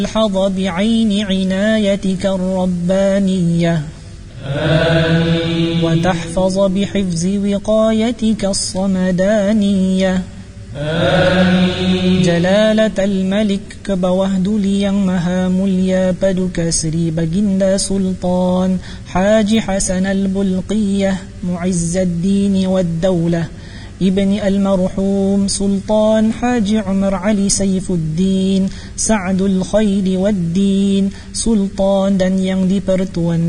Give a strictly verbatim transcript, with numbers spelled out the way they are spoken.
الحظ بعين عنايتك الربانية آمين. وتحفظ بحفظ وقايتك الصمدانية آمين. جلالة الملك كبوهد ليang maha mulia paduka Sri Baginda Sultan Haji Hasan al-Bulqiyah معز الدين والدولة ابن المرحوم سلطان حاج عمر علي سيف الدين سعد الخير والدين سلطان dan yang dipertuan